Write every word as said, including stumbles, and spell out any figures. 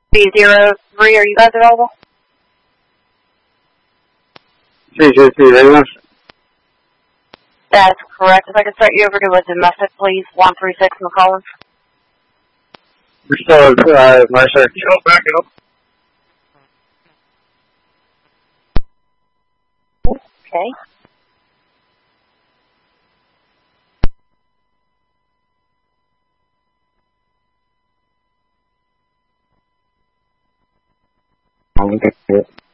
B zero three, are you guys available? Sí, sí, sí, venga. That's correct. If I could start you over to a domestic, please. one three six McCollins. So, uh, Marcia. Yo, back it up. Okay. I'll look at it.